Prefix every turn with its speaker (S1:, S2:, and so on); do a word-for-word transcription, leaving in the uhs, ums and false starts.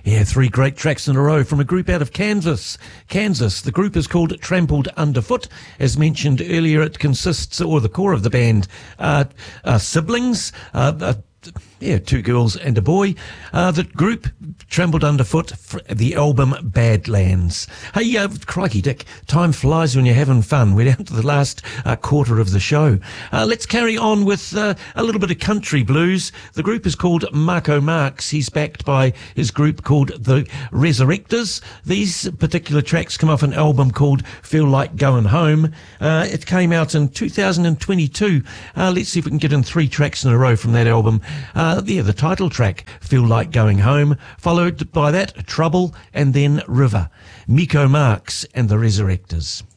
S1: Yeah, three great tracks in a row from a group out of Kansas. Kansas. The group is called Trampled Underfoot. As mentioned earlier, it consists, or the core of the band, uh, uh, siblings, uh, uh, yeah, two girls and a boy. Uh, the group Trampled Underfoot, the album Badlands. Hey, uh, crikey, Dick, time flies when you're having fun. We're down to the last uh, quarter of the show. Uh, let's carry on with uh, a little bit of country blues. The group is called Marco Marks. He's backed by his group called The Resurrectors. These particular tracks come off an album called Feel Like Going Home. Uh, it came out in two thousand twenty-two. Uh, let's see if we can get in three tracks in a row from that album. Uh, yeah, the title track, Feel Like Going Home, followed by that, Trouble, and then River. Miko Marks and the Resurrectors.